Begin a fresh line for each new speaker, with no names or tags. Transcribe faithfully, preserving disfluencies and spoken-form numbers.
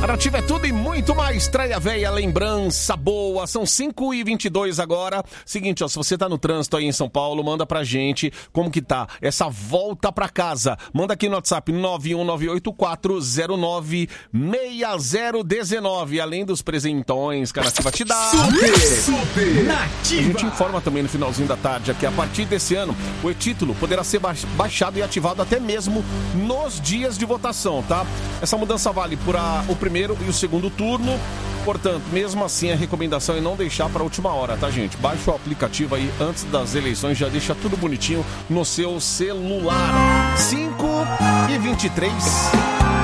A Nativa é tudo e muito mais. Estreia velha, lembrança boa. São cinco e vinte e dois agora. Seguinte, ó, se você tá no trânsito aí em São Paulo, manda pra gente como que tá essa volta pra casa. Manda aqui no WhatsApp nove um nove oito quatro zero nove seis zero um nove. Além dos presentões que a Nativa te dá.
Super, super Nativa.
A gente informa também no finalzinho da tarde aqui, a partir desse ano, o e-título poderá ser baixado e ativado até mesmo nos dias de votação, tá? Essa mudança vale para o primeiro e o segundo turno. Portanto, mesmo assim, a recomendação é não deixar para a última hora, tá, gente? Baixa o aplicativo aí antes das eleições, já deixa tudo bonitinho no seu celular. cinco e vinte e três.